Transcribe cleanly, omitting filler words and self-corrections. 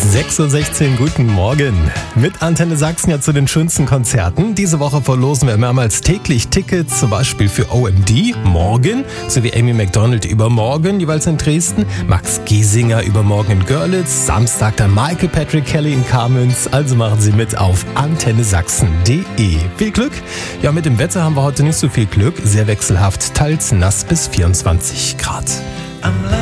6:16 Uhr, guten Morgen. Mit Antenne Sachsen ja zu den schönsten Konzerten. Diese Woche verlosen wir mehrmals täglich Tickets, zum Beispiel für OMD morgen, sowie Amy Macdonald übermorgen, jeweils in Dresden, Max Giesinger übermorgen in Görlitz, Samstag dann Michael Patrick Kelly in Kamenz. Also machen Sie mit auf antennesachsen.de. Viel Glück! Ja, mit dem Wetter haben wir heute nicht so viel Glück. Sehr wechselhaft, teils nass bis 24 Grad.